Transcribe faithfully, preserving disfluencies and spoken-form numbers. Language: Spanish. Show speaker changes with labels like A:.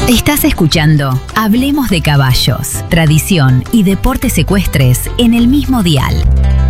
A: Estás escuchando Hablemos de Caballos, tradición y deportes ecuestres en el mismo dial.